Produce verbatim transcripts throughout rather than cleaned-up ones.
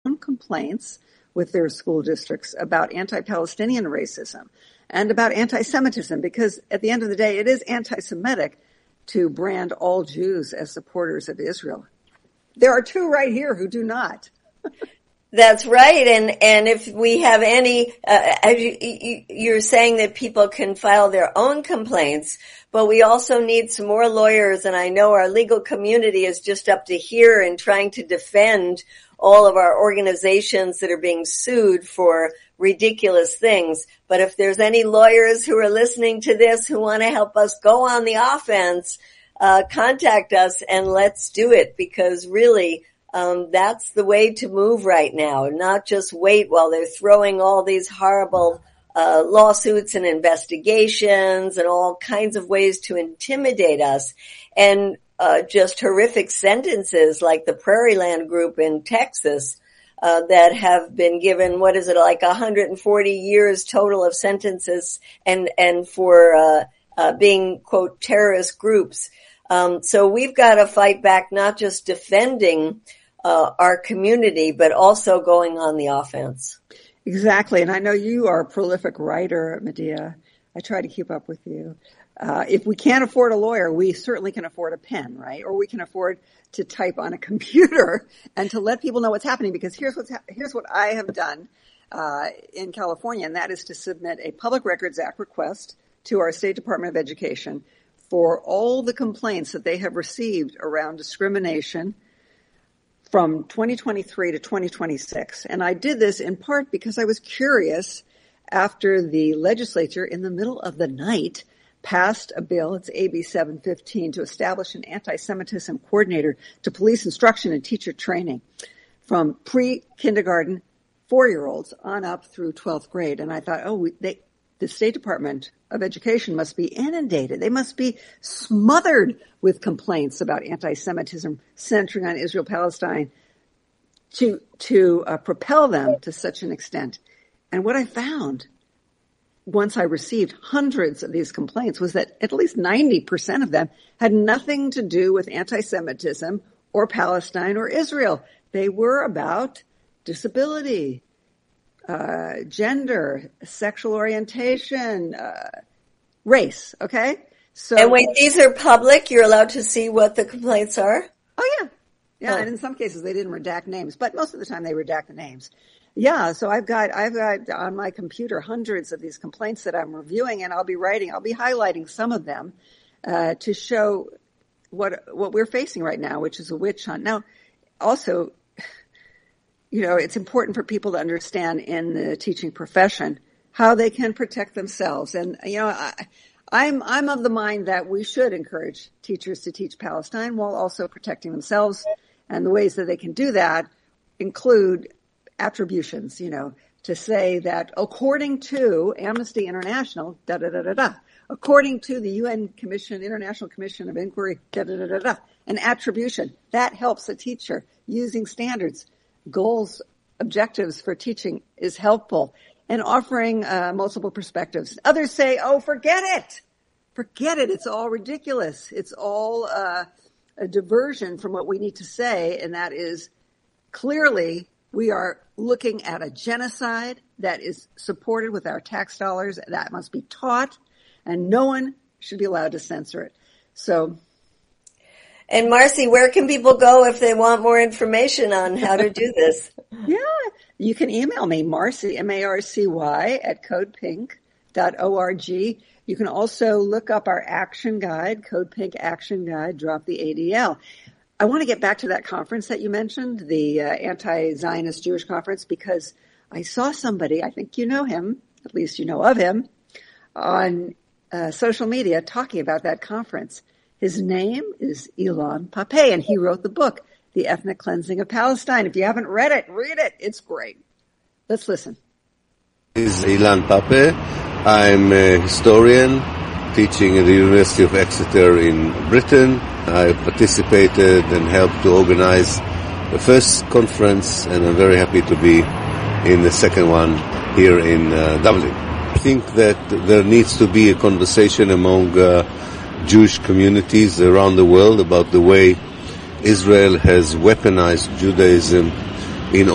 complaints with their school districts about anti-Palestinian racism and about anti-Semitism, because at the end of the day, it is anti-Semitic to brand all Jews as supporters of Israel. There are two right here who do not. That's right. And, and if we have any, uh, as you, you, you're saying that people can file their own complaints, but we also need some more lawyers. And I know our legal community is just up to here in trying to defend all of our organizations that are being sued for ridiculous things. But if there's any lawyers who are listening to this who want to help us go on the offense, uh, contact us and let's do it, because really, Um, that's the way to move right now, not just wait while they're throwing all these horrible uh, lawsuits and investigations and all kinds of ways to intimidate us, and uh, just horrific sentences like the Prairie Land Group in Texas uh, that have been given, what is it, like one hundred forty years total of sentences, and and for uh, uh, being, quote, terrorist groups. Um, so we've got to fight back, not just defending Uh, our community, but also going on the offense. Exactly. And I know you are a prolific writer, Medea. I try to keep up with you. Uh, if we can't afford a lawyer, we certainly can afford a pen, right? Or we can afford to type on a computer and to let people know what's happening, because here's what's ha- here's what I have done uh, in California, and that is to submit a Public Records Act request to our State Department of Education for all the complaints that they have received around discrimination from twenty twenty-three to twenty twenty-six. And I did this in part because I was curious after the legislature in the middle of the night passed a bill, it's A B seven fifteen, to establish an anti-Semitism coordinator to police instruction and teacher training from pre-kindergarten four-year-olds on up through twelfth grade. And I thought, oh, we, they, the State Department of Education must be inundated. They must be smothered with complaints about anti-Semitism centering on Israel-Palestine to to uh, propel them to such an extent. And what I found once I received hundreds of these complaints was that at least ninety percent of them had nothing to do with anti-Semitism or Palestine or Israel. They were about disability, Uh, gender, sexual orientation, uh, race, okay? So, and wait, these are public? You're allowed to see what the complaints are? Oh, yeah. Yeah, oh. And in some cases they didn't redact names, but most of the time they redact the names. Yeah, so I've got, I've got on my computer hundreds of these complaints that I'm reviewing, and I'll be writing, I'll be highlighting some of them, uh, to show what, what we're facing right now, which is a witch hunt. Now, also, you know, it's important for people to understand in the teaching profession how they can protect themselves. And, you know, I, I'm, I'm of the mind that we should encourage teachers to teach Palestine while also protecting themselves. And the ways that they can do that include attributions, you know, to say that according to Amnesty International, da da da da da, according to the U N Commission, International Commission of Inquiry, da da da da da, an attribution that helps a teacher using standards. Goals, objectives for teaching is helpful, and offering uh, multiple perspectives. Others say, oh, forget it. Forget it. It's all ridiculous. It's all uh, a diversion from what we need to say, and that is clearly we are looking at a genocide that is supported with our tax dollars. That must be taught, and no one should be allowed to censor it. So... And Marcy, where can people go if they want more information on how to do this? Yeah, you can email me, Marcy, M A R C Y, at codepink dot org. You can also look up our action guide, CodePink Action Guide, Drop the A D L. I want to get back to that conference that you mentioned, the uh, anti-Zionist Jewish conference, because I saw somebody, I think you know him, at least you know of him, on uh, social media talking about that conference. His name is Ilan Pappé, and he wrote the book, The Ethnic Cleansing of Palestine. If you haven't read it, read it. It's great. Let's listen. This is Ilan Pappé. I'm a historian teaching at the University of Exeter in Britain. I participated and helped to organize the first conference, and I'm very happy to be in the second one here in uh, Dublin. I think that there needs to be a conversation among uh, Jewish communities around the world about the way Israel has weaponized Judaism in order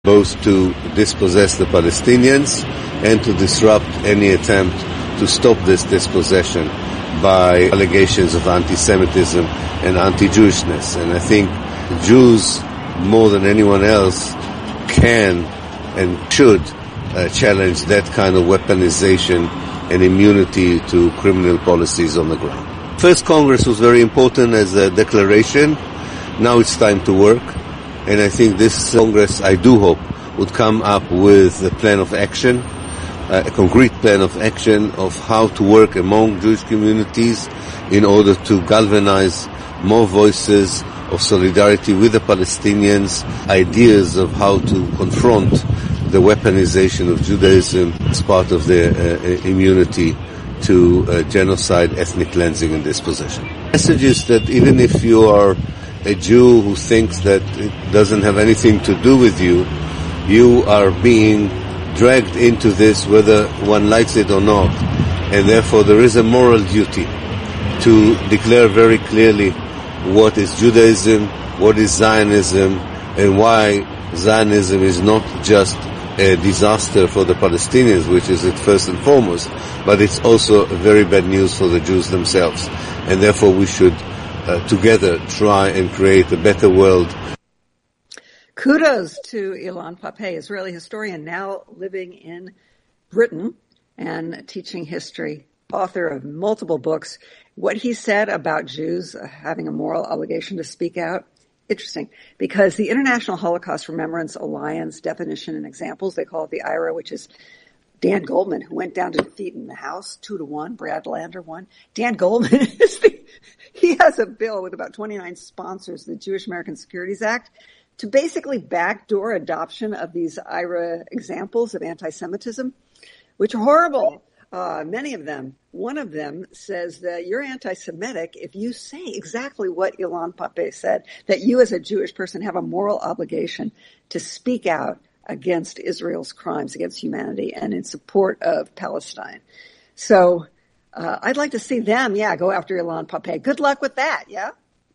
both to dispossess the Palestinians and to disrupt any attempt to stop this dispossession by allegations of anti-Semitism and anti-Jewishness. And I think Jews, more than anyone else, can and should uh, challenge that kind of weaponization and immunity to criminal policies on the ground. First Congress was very important as a declaration. Now it's time to work. And I think this Congress, I do hope, would come up with a plan of action, uh, a concrete plan of action of how to work among Jewish communities in order to galvanize more voices of solidarity with the Palestinians, ideas of how to confront the weaponization of Judaism as part of their uh, immunity to uh, genocide, ethnic cleansing, and dispossession. The message is that even if you are a Jew who thinks that it doesn't have anything to do with you, you are being dragged into this whether one likes it or not. And therefore there is a moral duty to declare very clearly what is Judaism, what is Zionism, and why Zionism is not just a disaster for the Palestinians, which is it first and foremost, but it's also very bad news for the Jews themselves. And therefore we should Uh, together try and create a better world. Kudos to Ilan Pappé, Israeli historian now living in Britain and teaching history, author of multiple books. What he said about Jews uh, having a moral obligation to speak out, interesting, because the International Holocaust Remembrance Alliance definition and examples, they call it the I R A, which is Dan Goldman, who went down to defeat in the House, two to one. Brad Lander won. Dan Goldman is the, he has a bill with about twenty-nine sponsors, the Jewish American Securities Act, to basically backdoor adoption of these I R A examples of anti-Semitism, which are horrible. Uh, many of them. One of them says that you're anti-Semitic if you say exactly what Ilan Pappé said, that you as a Jewish person have a moral obligation to speak out against Israel's crimes against humanity and in support of Palestine. So uh, I'd like to see them, yeah, go after Ilan Pappé. Good luck with that, yeah?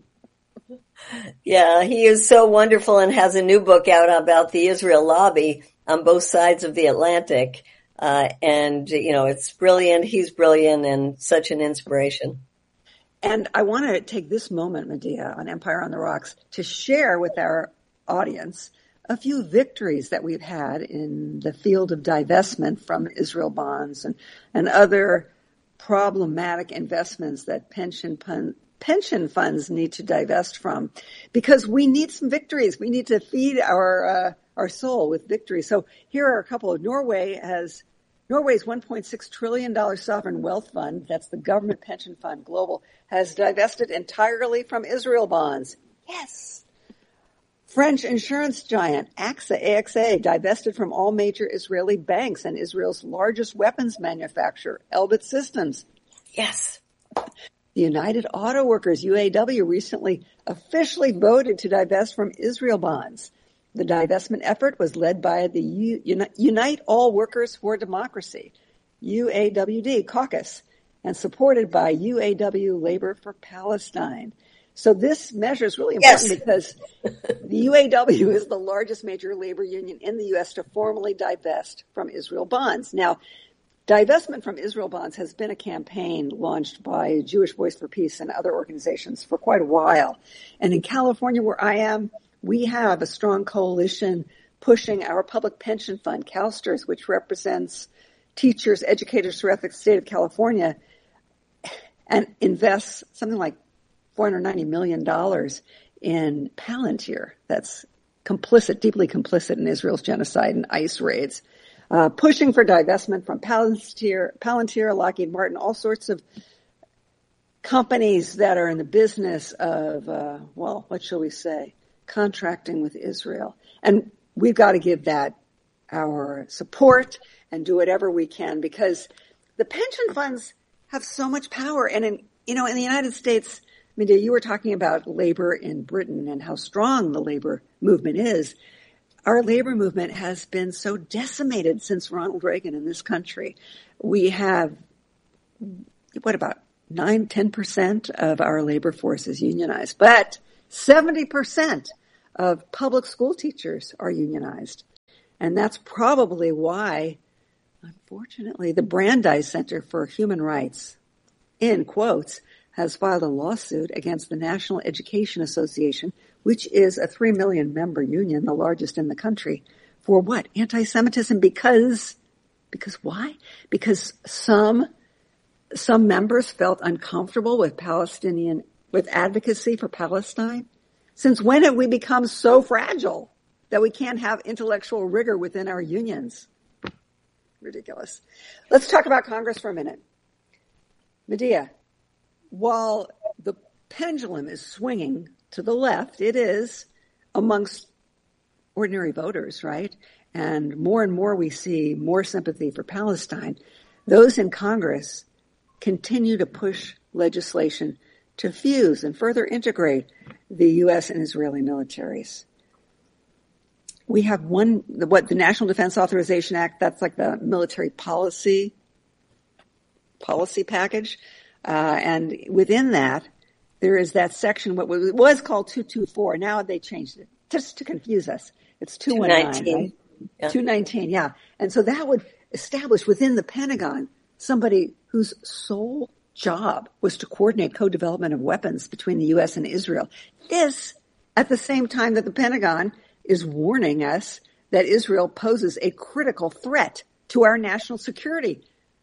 Yeah, he is so wonderful and has a new book out about the Israel lobby on both sides of the Atlantic. Uh, and, you know, it's brilliant. He's brilliant and such an inspiration. And I want to take this moment, Medea, on Empire on the Rocks to share with our audience a few victories that we've had in the field of divestment from Israel bonds and, and other problematic investments that pension pun, pension funds need to divest from, because we need some victories. We need to feed our uh, our soul with victory. So here are a couple of Norway has Norway's one point six trillion dollars sovereign wealth fund, that's the government pension fund global, has divested entirely from Israel bonds. Yes. French insurance giant A X A, A X A divested from all major Israeli banks and Israel's largest weapons manufacturer, Elbit Systems. Yes. The United Auto Workers, U A W, recently officially voted to divest from Israel bonds. The divestment effort was led by the U- Unite All Workers for Democracy, U A W D caucus, and supported by U A W Labor for Palestine. So this measure is really important, yes, because the U A W is the largest major labor union in the U S to formally divest from Israel bonds. Now, divestment from Israel bonds has been a campaign launched by Jewish Voice for Peace and other organizations for quite a while. And in California, where I am, we have a strong coalition pushing our public pension fund, CalSTRS, which represents teachers, educators throughout the state of California, and invests something like four hundred ninety million dollars in Palantir. That's complicit, deeply complicit in Israel's genocide and ICE raids. Uh, pushing for divestment from Palantir, Palantir, Lockheed Martin, all sorts of companies that are in the business of, uh, well, what shall we say, contracting with Israel. And we've got to give that our support and do whatever we can, because the pension funds have so much power. And in, you know, in the United States, Medea, you were talking about labor in Britain and how strong the labor movement is. Our labor movement has been so decimated since Ronald Reagan in this country. We have, what about nine, ten percent of our labor force is unionized, but seventy percent of public school teachers are unionized. And that's probably why, unfortunately, the Brandeis Center for Human Rights, in quotes, has filed a lawsuit against the National Education Association, which is a three million member union, the largest in the country, for what? Anti-Semitism because, because why? Because some, some members felt uncomfortable with Palestinian, with advocacy for Palestine. Since when have we become so fragile that we can't have intellectual rigor within our unions? Ridiculous. Let's talk about Congress for a minute. Medea, while the pendulum is swinging to the left, it is amongst ordinary voters, right? And more and more we see more sympathy for Palestine. Those in Congress continue to push legislation to fuse and further integrate the U S and Israeli militaries. We have one, what, the National Defense Authorization Act, that's like the military policy, policy package. Uh, and within that, there is that section, what was called two twenty-four. Now they changed it just to confuse us. It's two nineteen, right? Yeah. two nineteen, yeah. And so that would establish within the Pentagon somebody whose sole job was to coordinate co-development of weapons between the U S and Israel. This, at the same time that the Pentagon is warning us that Israel poses a critical threat to our national security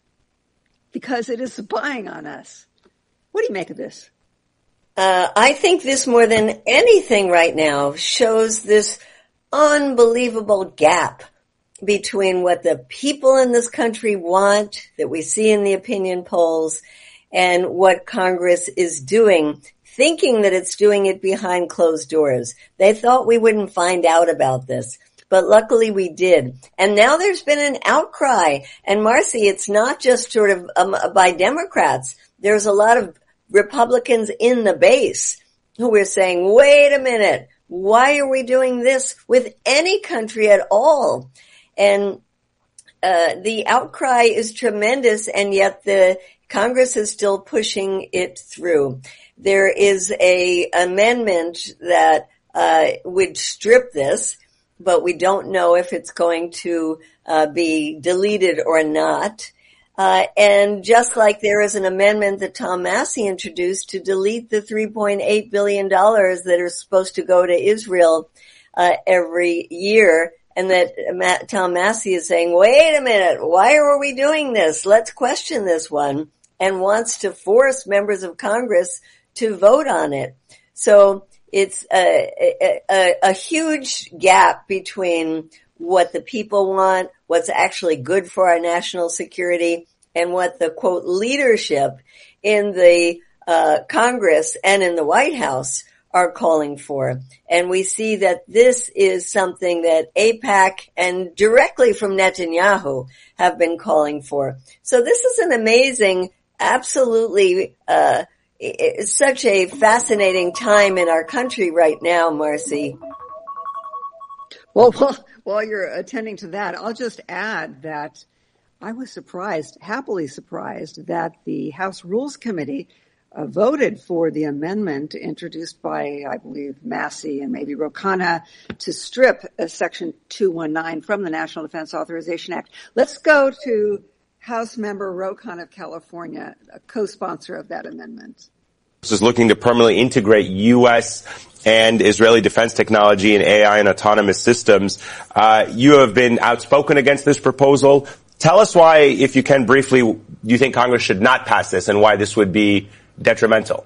because it is spying on us. What do you make of this? Uh, I think this more than anything right now shows this unbelievable gap between what the people in this country want, that we see in the opinion polls, and what Congress is doing, thinking that it's doing it behind closed doors. They thought we wouldn't find out about this, but luckily we did. And now there's been an outcry. And Marcy, it's not just sort of um, by Democrats. There's a lot of Republicans in the base who are saying, wait a minute, why are we doing this with any country at all? And uh, the outcry is tremendous, and yet the Congress is still pushing it through. There is a amendment that uh would strip this, but we don't know if it's going to uh be deleted or not. Uh and just like there is an amendment that Tom Massie introduced to delete the three point eight billion dollars that are supposed to go to Israel uh every year, and that Tom Massie is saying, wait a minute, why are we doing this? Let's question this one, and wants to force members of Congress to vote on it. So it's a, a, a huge gap between what the people want, what's actually good for our national security, and what the, quote, leadership in the uh Congress and in the White House are calling for. And we see that this is something that AIPAC and directly from Netanyahu have been calling for. So this is an amazing, absolutely uh it's such a fascinating time in our country right now, Marcy. Well, while, while you're attending to that, I'll just add that I was surprised, happily surprised, that the House Rules Committee uh, voted for the amendment introduced by, I believe, Massie and maybe Ro Khanna to strip uh, Section two nineteen from the National Defense Authorization Act. Let's go to House Member Ro Khanna of California, a co-sponsor of that amendment. This is looking to permanently integrate U S and Israeli defense technology in A I and autonomous systems. Uh, you have been outspoken against this proposal. Tell us why, if you can briefly, you think Congress should not pass this and why this would be detrimental.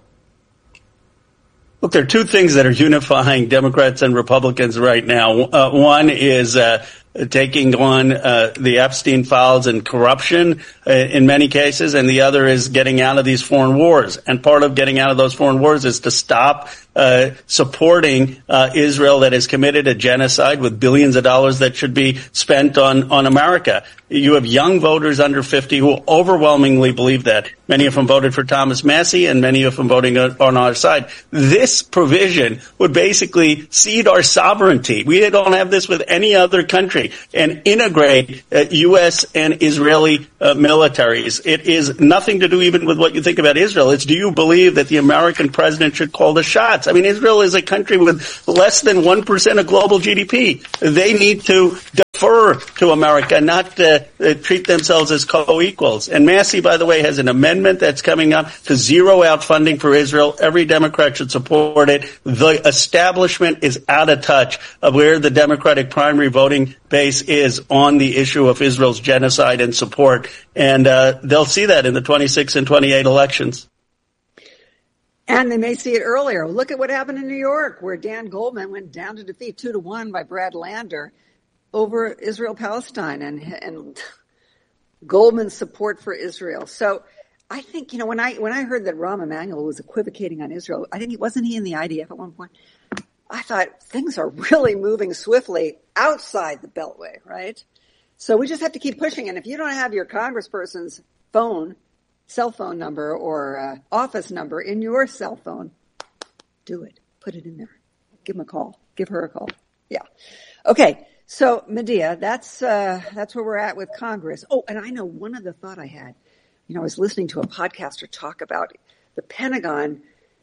Look, there are two things that are unifying Democrats and Republicans right now. Uh, one is uh, taking on uh, the Epstein files and corruption uh, in many cases, and the other is getting out of these foreign wars. And part of getting out of those foreign wars is to stop uh supporting uh Israel that has committed a genocide with billions of dollars that should be spent on on America. You have young voters under fifty who overwhelmingly believe that. Many of them voted for Thomas Massie, and many of them voting on our side. This provision would basically cede our sovereignty. We don't have this with any other country, and integrate uh, U S and Israeli uh, militaries. It is nothing to do even with what you think about Israel. It's, do you believe that the American president should call the shots? I mean, Israel is a country with less than one percent of global G D P. They need to defer to America, not uh, uh, treat themselves as co-equals. And Massey, by the way, has an amendment that's coming up to zero out funding for Israel. Every Democrat should support it. The establishment is out of touch of where the Democratic primary voting base is on the issue of Israel's genocide and support. And uh, they'll see that in the twenty-six and twenty-eight elections. And they may see it earlier. Look at what happened in New York, where Dan Goldman went down to defeat two to one by Brad Lander over Israel-Palestine and, and Goldman's support for Israel. So I think, you know, when I when I heard that Rahm Emanuel was equivocating on Israel, I think he wasn't he in the I D F at one point? I thought things are really moving swiftly outside the Beltway, right? So we just have to keep pushing. And if you don't have your congressperson's phone, cell phone number or uh, office number in your cell phone, do it. Put it in there. Give him a call. Give her a call. Yeah. Okay. So, Medea, that's uh, that's where we're at with Congress. Oh, and I know one other thought I had. You know, I was listening to a podcaster talk about the Pentagon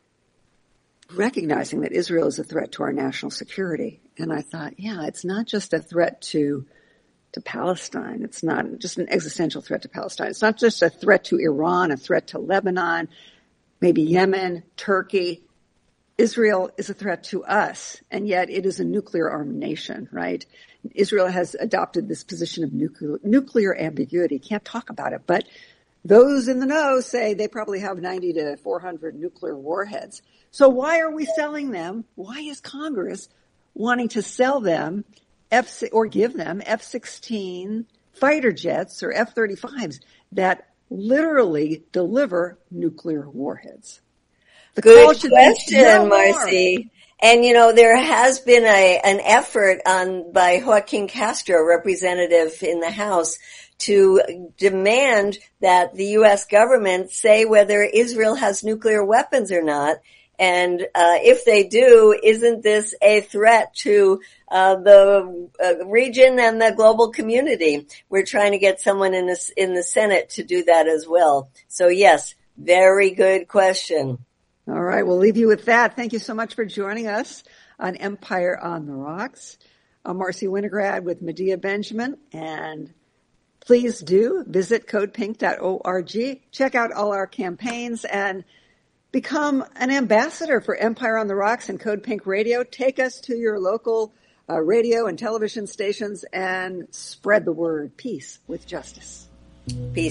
recognizing that Israel is a threat to our national security. And I thought, yeah, it's not just a threat to to Palestine. It's not just an existential threat to Palestine. It's not just a threat to Iran, a threat to Lebanon, maybe Yemen, Turkey. Israel is a threat to us, and yet it is a nuclear-armed nation, right? Israel has adopted this position of nuclear, nuclear ambiguity. Can't talk about it, but those in the know say they probably have ninety to four hundred nuclear warheads. So why are we selling them? Why is Congress wanting to sell them F or give them F sixteen fighter jets or F thirty-fives that literally deliver nuclear warheads? The Good question, Marcy. And, you know, there has been a, an effort on by Joaquin Castro, representative in the House, to demand that the U S government say whether Israel has nuclear weapons or not. And uh, if they do, isn't this a threat to uh, the uh, region and the global community? We're trying to get someone in the, in the Senate to do that as well. So, yes, very good question. All right, we'll leave you with that. Thank you so much for joining us on Empire on the Rocks. I'm Marcy Winograd with Medea Benjamin, and please do visit code pink dot org. Check out all our campaigns and become an ambassador for Empire on the Rocks and Code Pink Radio. Take us to your local uh, radio and television stations and spread the word. Peace with justice. Peace.